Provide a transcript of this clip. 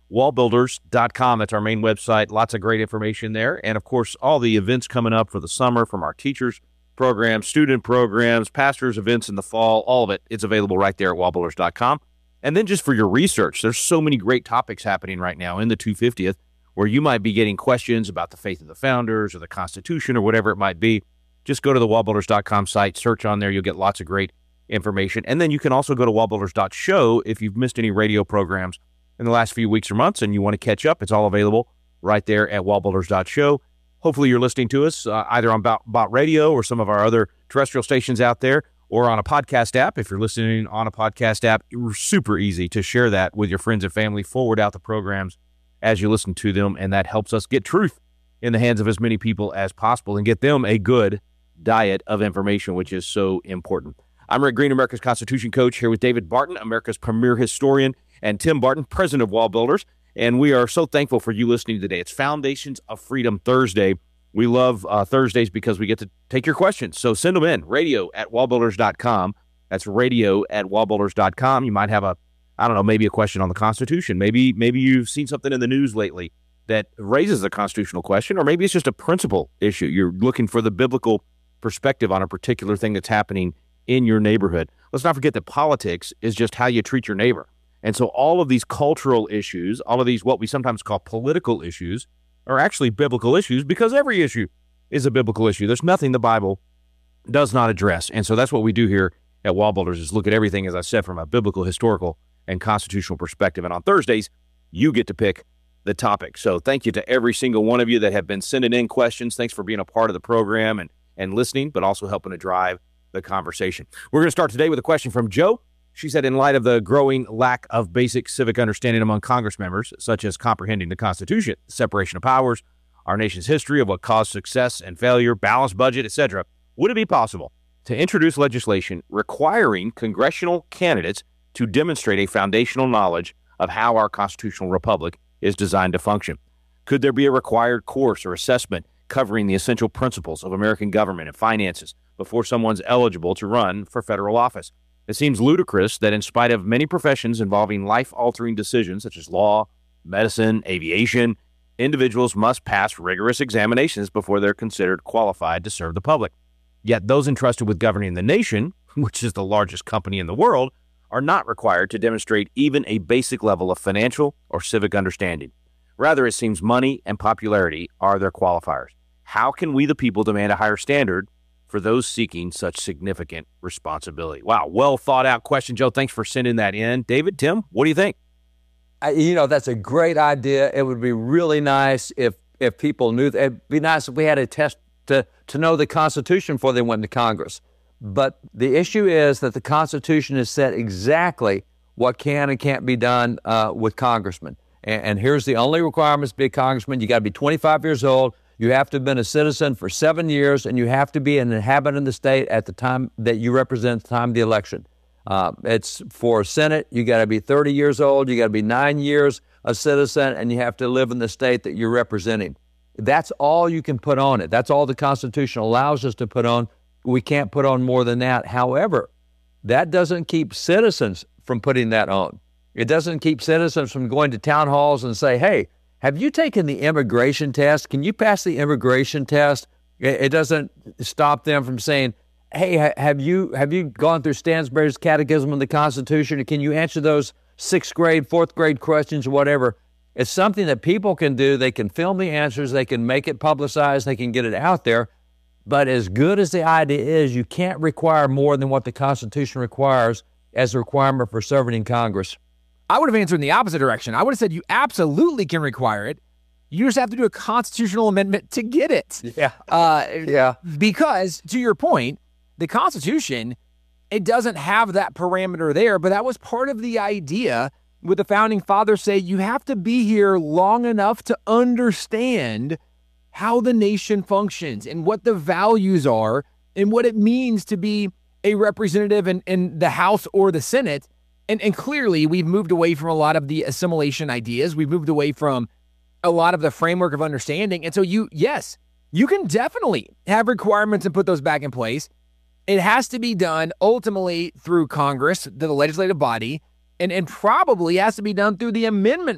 wallbuilders.com. That's our main website. Lots of great information there. And, of course, all the events coming up for the summer from our teachers programs, student programs, pastors events in the fall, all of it. It's available right there at wallbuilders.com. And then just for your research, there's so many great topics happening right now in the 250th where you might be getting questions about the faith of the founders or the Constitution or whatever it might be. Just go to the wallbuilders.com site, search on there. You'll get lots of great information. And then you can also go to wallbuilders.show if you've missed any radio programs in the last few weeks or months and you want to catch up. It's all available right there at wallbuilders.show. Hopefully you're listening to us either on Bot Radio or some of our other terrestrial stations out there, or on a podcast app. If you're listening on a podcast app, it's super easy to share that with your friends and family, forward out the programs as you listen to them, and that helps us get truth in the hands of as many people as possible and get them a good diet of information, which is so important. I'm Rick Green, America's Constitution coach, here with David Barton, America's premier historian, and Tim Barton, president of Wall Builders, and we are so thankful for you listening today. It's Foundations of Freedom Thursday. We love Thursdays because we get to take your questions. So send them in, radio@wallbuilders.com. That's radio@wallbuilders.com. You might have maybe a question on the Constitution. Maybe you've seen something in the news lately that raises a constitutional question, or maybe it's just a principle issue. You're looking for the biblical perspective on a particular thing that's happening in your neighborhood. Let's not forget that politics is just how you treat your neighbor. And so all of these cultural issues, all of these what we sometimes call political issues, are actually biblical issues because every issue is a biblical issue. There's nothing the Bible does not address. And so that's what we do here at Wall Builders, is look at everything, as I said, from a biblical, historical, and constitutional perspective. And on Thursdays, you get to pick the topic. So thank you to every single one of you that have been sending in questions. Thanks for being a part of the program and listening, but also helping to drive the conversation. We're going to start today with a question from Joe. She said, in light of the growing lack of basic civic understanding among Congress members, such as comprehending the Constitution, separation of powers, our nation's history of what caused success and failure, balanced budget, etc., would it be possible to introduce legislation requiring congressional candidates to demonstrate a foundational knowledge of how our constitutional republic is designed to function? Could there be a required course or assessment covering the essential principles of American government and finances before someone's eligible to run for federal office? It seems ludicrous that in spite of many professions involving life-altering decisions such as law, medicine, aviation, individuals must pass rigorous examinations before they're considered qualified to serve the public. Yet those entrusted with governing the nation, which is the largest company in the world, are not required to demonstrate even a basic level of financial or civic understanding. Rather, it seems money and popularity are their qualifiers. How can we, the people, demand a higher standard for those seeking such significant responsibility? Wow, well thought out question, Joe. Thanks for sending that in. David, Tim, what do you think? That's a great idea. It would be really nice if people knew. It'd be nice if we had a test to know the Constitution before they went to Congress. But the issue is that the Constitution has said exactly what can and can't be done with congressmen. And here's the only requirements to be a congressman. You got to be 25 years old. You have to have been a citizen for 7 years, and you have to be an inhabitant of the state at the time that you represent, the time of the election. It's for Senate, you got to be 30 years old, you got to be 9 years a citizen, and you have to live in the state that you're representing. That's all you can put on it. That's all the Constitution allows us to put on. We can't put on more than that. However, that doesn't keep citizens from putting that on. It doesn't keep citizens from going to town halls and say, hey, have you taken the immigration test? Can you pass the immigration test? It doesn't stop them from saying, hey, have you gone through Stansbury's Catechism of the Constitution? Can you answer those 6th grade, 4th grade questions or whatever? It's something that people can do. They can film the answers. They can make it publicized. They can get it out there. But as good as the idea is, you can't require more than what the Constitution requires as a requirement for serving in Congress. I would have answered in the opposite direction. I would have said you absolutely can require it. You just have to do a constitutional amendment to get it. Yeah. Because, to your point, the Constitution, it doesn't have that parameter there, but that was part of the idea with the Founding Fathers say you have to be here long enough to understand how the nation functions and what the values are and what it means to be a representative in the House or the Senate. And clearly, we've moved away from a lot of the assimilation ideas. We've moved away from a lot of the framework of understanding. And so you can definitely have requirements and put those back in place. It has to be done ultimately through Congress, the legislative body, and probably has to be done through the amendment